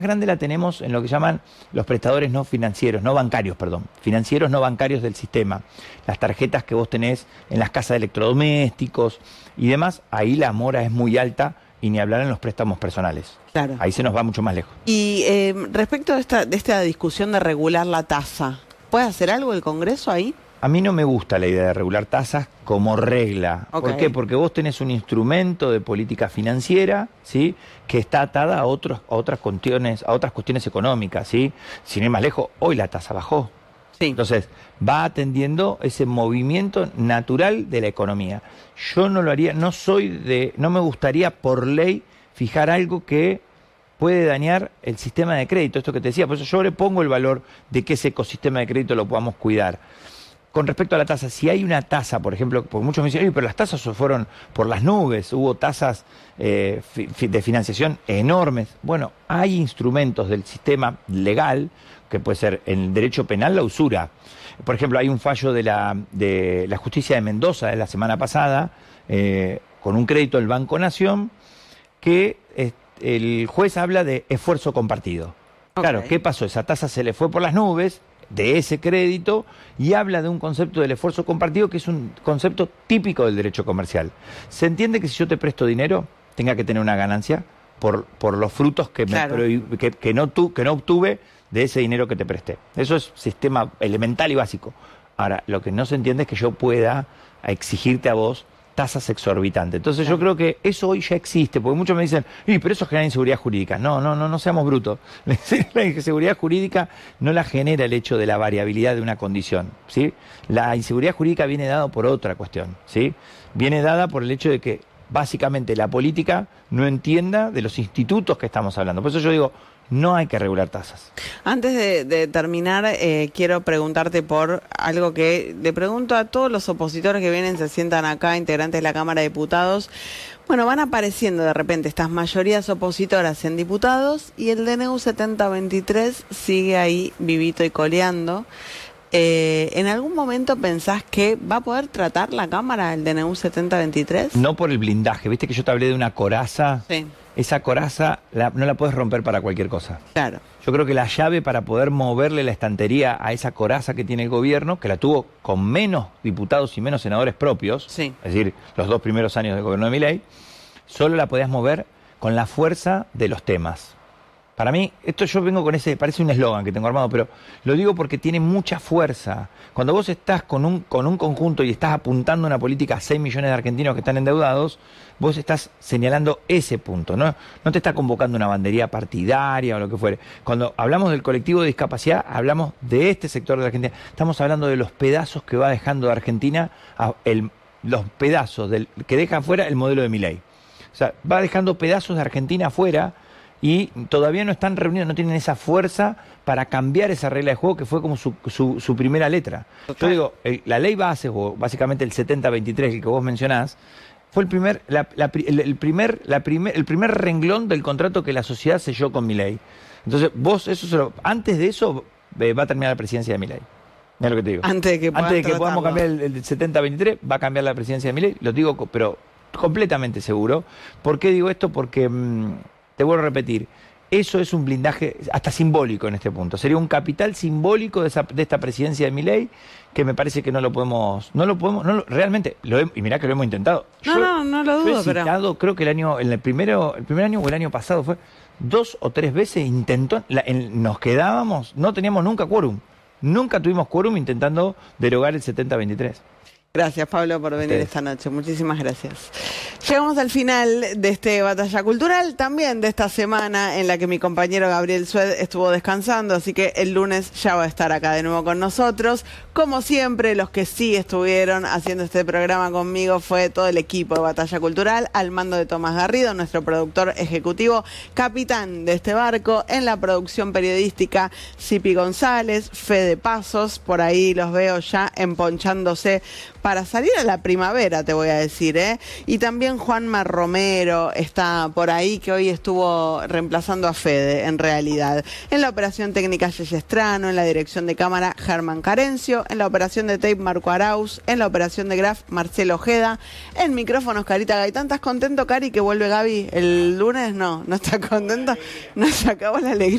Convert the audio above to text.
grande la tenemos en lo que llaman los prestadores no financieros, no bancarios, perdón, financieros no bancarios del sistema. Las tarjetas que vos tenés en las casas de electrodomésticos y demás, ahí la mora es muy alta y ni hablar en los préstamos personales. Claro. Ahí se nos va mucho más lejos. Y respecto de esta discusión de regular la tasa, ¿puede hacer algo el Congreso ahí? A mí no me gusta la idea de regular tasas como regla. Okay. ¿Por qué? Porque vos tenés un instrumento de política financiera, ¿sí?, que está atada a otras cuestiones económicas, ¿sí? Sin ir más lejos, hoy la tasa bajó. Sí. Entonces, va atendiendo ese movimiento natural de la economía. Yo no lo haría, no me gustaría por ley fijar algo que puede dañar el sistema de crédito, esto que te decía. Por eso yo le pongo el valor de que ese ecosistema de crédito lo podamos cuidar. Con respecto a la tasa, si hay una tasa, por ejemplo, porque muchos me dicen, pero las tasas se fueron por las nubes, hubo tasas de financiación enormes. Bueno, hay instrumentos del sistema legal, que puede ser en el derecho penal la usura. Por ejemplo, hay un fallo de la justicia de Mendoza de la semana pasada, con un crédito del Banco Nación, que el juez habla de esfuerzo compartido. Okay. Claro, ¿qué pasó? Esa tasa se le fue por las nubes de ese crédito y habla de un concepto del esfuerzo compartido que es un concepto típico del derecho comercial. Se entiende que si yo te presto dinero, tenga que tener una ganancia por los frutos que, claro, que no obtuve de ese dinero que te presté. Eso es sistema elemental y básico. Ahora, lo que no se entiende es que yo pueda exigirte a vos tasas exorbitantes. Entonces yo creo que eso hoy ya existe, porque muchos me dicen, pero eso genera inseguridad jurídica. No seamos brutos. La inseguridad jurídica no la genera el hecho de la variabilidad de una condición, ¿sí? La inseguridad jurídica viene dada por otra cuestión, ¿sí? Viene dada por el hecho de que básicamente la política no entienda de los institutos que estamos hablando. Por eso yo digo, no hay que regular tasas. Antes de terminar, quiero preguntarte por algo que le pregunto a todos los opositores que vienen, se sientan acá, integrantes de la Cámara de Diputados. Bueno, van apareciendo de repente estas mayorías opositoras en diputados y el DNU 7023 sigue ahí vivito y coleando. ¿En algún momento pensás que va a poder tratar la Cámara el DNU 7023? No por el blindaje, viste que yo te hablé de una coraza. Sí. Esa coraza no la puedes romper para cualquier cosa. Claro. Yo creo que la llave para poder moverle la estantería a esa coraza que tiene el gobierno, que la tuvo con menos diputados y menos senadores propios, sí, es decir, los 2 primeros años del gobierno de Milei, solo la podías mover con la fuerza de los temas. Para mí, esto yo vengo con ese, parece un eslogan que tengo armado, pero lo digo porque tiene mucha fuerza. Cuando vos estás con un conjunto y estás apuntando una política a 6 millones de argentinos que están endeudados, vos estás señalando ese punto, ¿no? No te está convocando una bandería partidaria o lo que fuere. Cuando hablamos del colectivo de discapacidad, hablamos de este sector de la Argentina. Estamos hablando de los pedazos que va dejando de Argentina, los pedazos que deja afuera el modelo de Milei. O sea, va dejando pedazos de Argentina afuera y todavía no están reunidos, no tienen esa fuerza para cambiar esa regla de juego que fue como su primera letra. Yo digo, la ley base, o básicamente el 7023, el que vos mencionás, fue el primer renglón del contrato que la sociedad selló con Milei. Entonces, vos antes de eso va a terminar la presidencia de Milei. Mira lo que te digo. Antes de que podamos cambiar el 7023, va a cambiar la presidencia de Milei. Lo digo, pero completamente seguro. ¿Por qué digo esto? Porque te vuelvo a repetir, eso es un blindaje hasta simbólico en este punto. Sería un capital simbólico de esta presidencia de Milei que me parece que realmente, y mirá que lo hemos intentado. No lo dudo, he citado, creo que el primer año o el año pasado fue 2 o 3 veces intentó, nos quedábamos, no teníamos nunca quórum. Nunca tuvimos quórum intentando derogar el 7023. Gracias, Pablo, por venir esta noche. Muchísimas gracias. Llegamos al final de este Batalla Cultural, también de esta semana en la que mi compañero Gabriel Sued estuvo descansando, así que el lunes ya va a estar acá de nuevo con nosotros. Como siempre, los que sí estuvieron haciendo este programa conmigo fue todo el equipo de Batalla Cultural, al mando de Tomás Garrido, nuestro productor ejecutivo, capitán de este barco, en la producción periodística, Cipi González, Fede Pasos, por ahí los veo ya emponchándose para salir a la primavera, te voy a decir, ¿eh? Y también Juanma Romero está por ahí, que hoy estuvo reemplazando a Fede, en realidad. En la operación técnica, Yeye Estrano. En la dirección de cámara, Germán Carencio. En la operación de tape, Marco Arauz. En la operación de graph, Marcelo Ojeda. En micrófonos, Carita Gaitán. ¿Estás contento, Cari, que vuelve Gaby el lunes? No está contento. Nos acabó la alegría.